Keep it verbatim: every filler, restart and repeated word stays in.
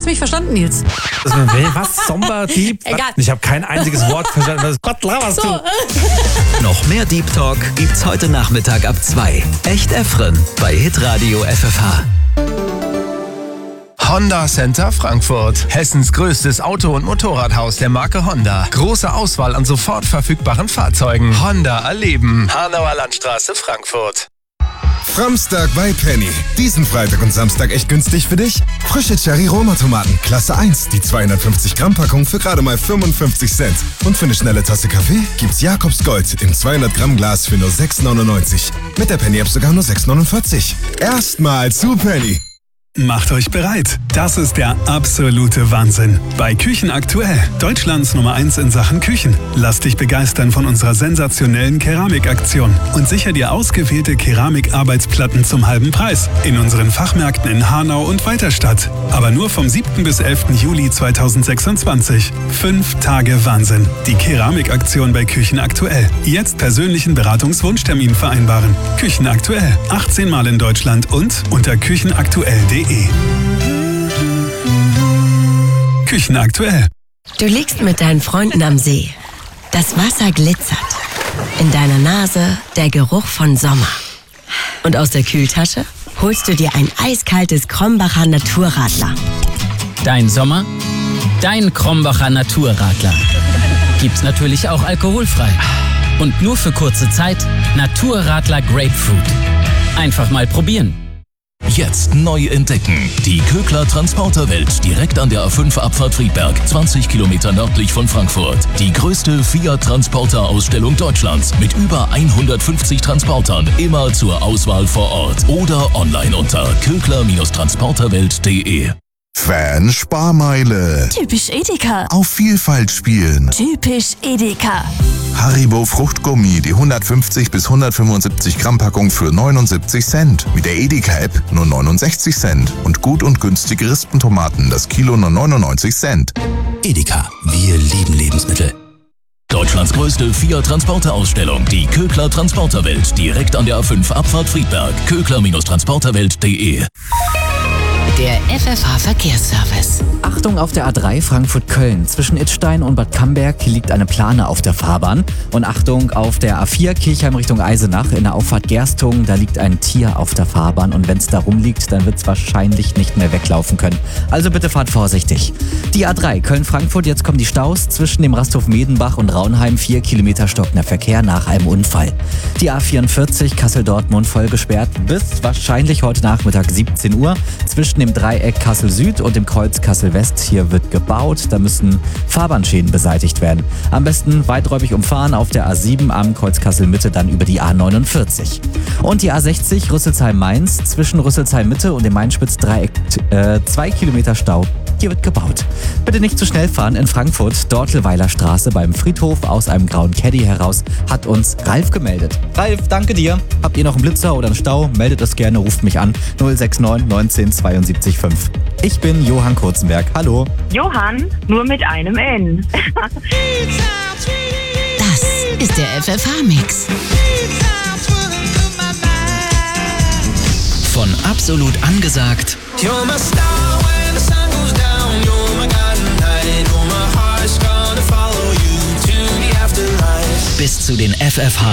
mich verstanden, Nils? Was? Somber, Deep? Egal. Ich habe kein einziges Wort verstanden. Was Gott laberst So. du? Noch mehr Deep Talk gibt's heute Nachmittag ab zwei. Echt Efren bei Hitradio F F H. Honda Center Frankfurt. Hessens größtes Auto- und Motorradhaus der Marke Honda. Große Auswahl an sofort verfügbaren Fahrzeugen. Honda erleben. Hanauer Landstraße, Frankfurt. Framstag bei Penny. Diesen Freitag und Samstag echt günstig für dich? Frische Cherry-Roma-Tomaten, Klasse eins, die zweihundertfünfzig Gramm Packung für gerade mal fünfundfünfzig Cent. Und für eine schnelle Tasse Kaffee gibt's Jakobs Gold im zweihundert Gramm Glas für nur sechs neunundneunzig. Mit der Penny-App sogar nur sechs neunundvierzig. Erstmal zu Penny. Macht euch bereit. Das ist der absolute Wahnsinn. Bei Küchen aktuell. Deutschlands Nummer eins in Sachen Küchen. Lass dich begeistern von unserer sensationellen Keramikaktion und sicher dir ausgewählte Keramikarbeitsplatten zum halben Preis. In unseren Fachmärkten in Hanau und Weiterstadt. Aber nur vom siebten bis elften Juli zweitausendsechsundzwanzig. Fünf Tage Wahnsinn. Die Keramikaktion bei Küchen aktuell. Jetzt persönlichen Beratungswunschtermin vereinbaren. Küchen aktuell. achtzehn Mal in Deutschland und unter küchenaktuell punkt de. Küchen aktuell. Du liegst mit deinen Freunden am See. Das Wasser glitzert. In deiner Nase der Geruch von Sommer. Und aus der Kühltasche holst du dir ein eiskaltes Krombacher Naturradler. Dein Sommer, dein Krombacher Naturradler. Gibt's natürlich auch alkoholfrei. Und nur für kurze Zeit Naturradler Grapefruit. Einfach mal probieren. Jetzt neu entdecken. Die Kögler Transporterwelt direkt an der A fünf Abfahrt Friedberg, zwanzig Kilometer nördlich von Frankfurt. Die größte Fiat-Transporter-Ausstellung Deutschlands mit über hundertfünfzig Transportern, immer zur Auswahl vor Ort oder online unter kögler transporterwelt punkt de. Fan Sparmeile. Typisch Edeka. Auf Vielfalt spielen. Typisch Edeka. Haribo Fruchtgummi, die hundertfünfzig bis hundertfünfundsiebzig Gramm Packung für neunundsiebzig Cent. Mit der Edeka-App nur neunundsechzig Cent. Und gut und günstige Rispentomaten, das Kilo nur neunundneunzig Cent. Edeka, wir lieben Lebensmittel. Deutschlands größte Fiat-Transporter-Ausstellung, die Kögler Transporterwelt, direkt an der A fünf Abfahrt Friedberg, kögler transporterwelt punkt de. Der F F H-Verkehrsservice. Achtung auf der A drei Frankfurt-Köln. Zwischen Idstein und Bad Camberg liegt eine Plane auf der Fahrbahn. Und Achtung auf der A vier Kirchheim Richtung Eisenach. In der Auffahrt Gerstungen, da liegt ein Tier auf der Fahrbahn. Und wenn es da rumliegt, dann wird es wahrscheinlich nicht mehr weglaufen können. Also bitte fahrt vorsichtig. Die A drei Köln-Frankfurt, jetzt kommen die Staus. Zwischen dem Rasthof Medenbach und Raunheim vier Kilometer stockender Verkehr nach einem Unfall. Die A vierundvierzig Kassel-Dortmund voll gesperrt bis wahrscheinlich heute Nachmittag siebzehn Uhr. Zwischen dem Dreieck Kassel Süd und dem Kreuz Kassel West. Hier wird gebaut, da müssen Fahrbahnschäden beseitigt werden. Am besten weiträumig umfahren auf der A sieben am Kreuz Kassel Mitte, dann über die A neunundvierzig. Und die A sechzig Rüsselsheim-Mainz zwischen Rüsselsheim Mitte und dem Mainspitz-Dreieck äh, zwei Kilometer Stau. Hier wird gebaut. Bitte nicht zu schnell fahren in Frankfurt, Dortelweiler Straße beim Friedhof. Aus einem grauen Caddy heraus hat uns Ralf gemeldet. Ralf, danke dir. Habt ihr noch einen Blitzer oder einen Stau? Meldet es gerne, ruft mich an. null sechs neun neunzehn zweiundsiebzig fünf. Ich bin Johann Kurzenberg. Hallo. Johann, nur mit einem N. Das ist der F F H-Mix. Von absolut angesagt bis zu den F F H